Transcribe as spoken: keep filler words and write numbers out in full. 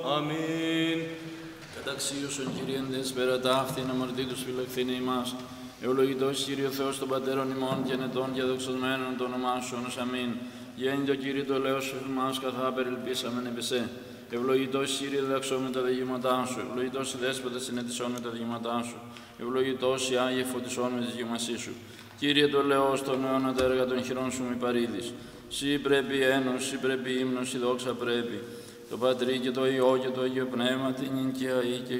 Αμήν. Καταξίωσον Κύριε δεσπέρα ταύτην αμαρτή τους φυλαχθήνε ημάς. Ευλογητός Κύριε ο Θεός των πατέρων ημών και νετών και δοξασμένων το όνομά σου όνος αμήν. Γέννητο Κύριε το λέος σου μας καθά περιλπίσαμεν επί σε. Ευλογητός Κύριε διδαξώ με τα διηγήματά σου. Ευλογητός η δέσποτα συνετισών με τα διηγήματά σου. Ευλογητός η Άγιε φωτισών με τη γυμασί σου. Κύριε το λέος των αιώνα τα έργα των χειρών σου μη παρήδεις. Συ πρέπει ένος, συ πρέπει ύμνος, η δόξα πρέπει. Το Πατρί και το Υιό και το Αγίο Πνεύμα την και αεί και